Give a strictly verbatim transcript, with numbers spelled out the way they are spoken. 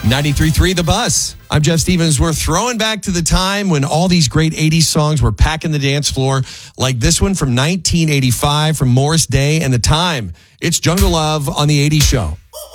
ninety-three point three The Bus. I'm Jeff Stevens. We're throwing back to the time when all these great eighties songs were packing the dance floor, like this one from nineteen eighty-five from Morris Day and The Time. It's Jungle Love on the eighties Show.